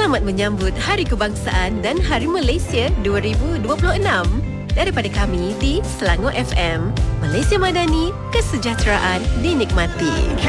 Selamat menyambut Hari Kebangsaan dan Hari Malaysia 2026 daripada kami di Selangor FM. Malaysia Madani, kesejahteraan dinikmati.